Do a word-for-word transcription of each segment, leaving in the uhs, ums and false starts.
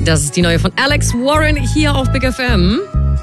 Das ist die neue von Alex Warren hier auf Big F M.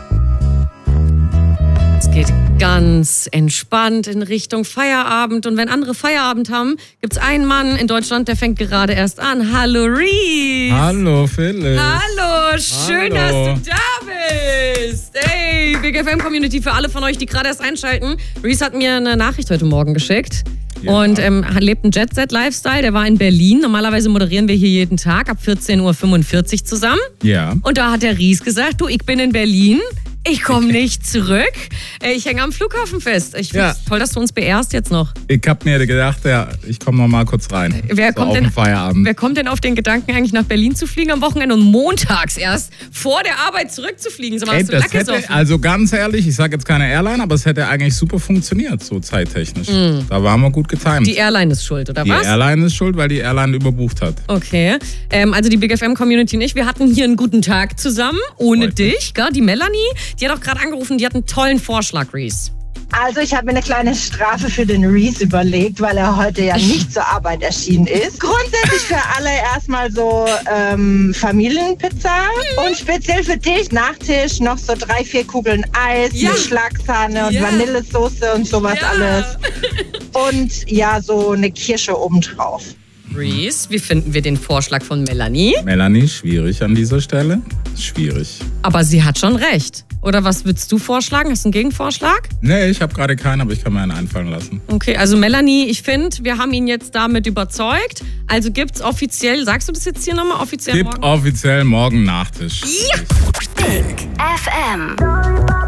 Es geht ganz entspannt in Richtung Feierabend. Und wenn andere Feierabend haben, gibt es einen Mann in Deutschland, der fängt gerade erst an. Hallo Reese. Hallo Philipp. Hallo, schön, Hallo. dass du da bist. Hey, Big F M Community, für alle von euch, die gerade erst einschalten. Reese hat mir eine Nachricht heute Morgen geschickt. Ja. Und ähm, lebt einen Jet-Set-Lifestyle. Der war in Berlin. Normalerweise moderieren wir hier jeden Tag ab vierzehn Uhr fünfundvierzig zusammen. Ja. Und da hat der Ries gesagt, du, ich bin in Berlin. Ich komme nicht zurück. Ich hänge am Flughafen fest. Ich finde es ja. toll, dass du uns beehrst jetzt noch. Ich habe mir gedacht, ja, ich komme noch mal kurz rein. Wer, so kommt auf denn, den Feierabend. wer kommt denn auf den Gedanken, eigentlich nach Berlin zu fliegen am Wochenende und montags erst vor der Arbeit zurückzufliegen? Sag mal, Ey, hast du das hätte, also ganz ehrlich, ich sage jetzt keine Airline, aber es hätte eigentlich super funktioniert, so zeittechnisch. Mm. Da waren wir gut getimt. Die Airline ist schuld, oder die was? Die Airline ist schuld, weil die Airline überbucht hat. Okay. Ähm, also die Big F M Community und ich, wir hatten hier einen guten Tag zusammen, ohne Freut dich. Mich. Gell? Die Melanie, die hat auch gerade angerufen, die hat einen tollen Vorschlag, Reese. Also ich habe mir eine kleine Strafe für den Reese überlegt, weil er heute ja nicht zur Arbeit erschienen ist. Grundsätzlich für alle erstmal so ähm, Familienpizza und speziell für dich Nachtisch noch so drei, vier Kugeln Eis ja. mit Schlagsahne und ja. Vanillesoße und sowas ja. alles. Und ja, so eine Kirsche obendrauf. Reese, wie finden wir den Vorschlag von Melanie? Melanie, schwierig an dieser Stelle. Schwierig. Aber sie hat schon recht. Oder was würdest du vorschlagen? Hast du einen Gegenvorschlag? Nee, ich habe gerade keinen, aber ich kann mir einen einfallen lassen. Okay, also Melanie, ich finde, wir haben ihn jetzt damit überzeugt. Also gibt's offiziell, sagst du das jetzt hier nochmal, offiziell Gibt morgen? offiziell morgen Nachtisch. Ja. Big F M.